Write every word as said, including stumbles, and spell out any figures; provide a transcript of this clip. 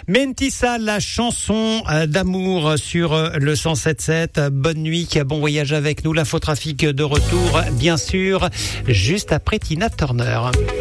Mentissa, la chanson d'amour sur le cent sept sept. Bonne nuit, bon voyage avec nous. L'infotrafic de retour, bien sûr, juste après Tina Turner.